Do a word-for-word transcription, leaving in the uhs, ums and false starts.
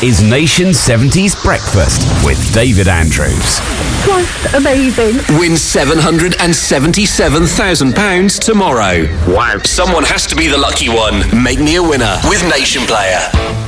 is Nation seventies Breakfast with David Andrews. Just amazing. Win seven hundred seventy-seven thousand pounds tomorrow. Wow. Someone has to be the lucky one. Make me a winner with Nation Player.